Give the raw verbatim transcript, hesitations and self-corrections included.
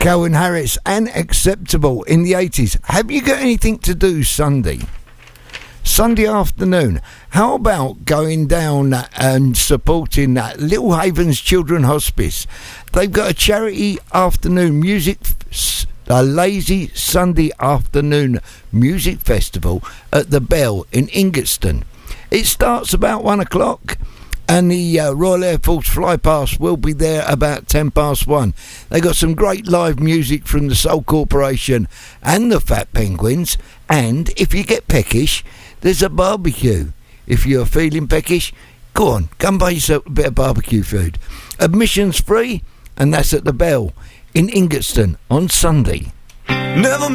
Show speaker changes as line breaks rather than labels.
Calvin Harris and Acceptable in the eighties. Have you got anything to do Sunday? Sunday afternoon. How about going down and supporting that Little Havens Children Hospice? They've got a charity afternoon music, a lazy Sunday afternoon music festival at the Bell in Ingatestone. It starts about one o'clock. And the uh, Royal Air Force flypast will be there about ten past one. They got some great live music from the Soul Corporation and the Fat Penguins. And if you get peckish, there's a barbecue. If you're feeling peckish, go on, come buy yourself a bit of barbecue food. Admission's free, and that's at the Bell in Ingatestone on Sunday.
Never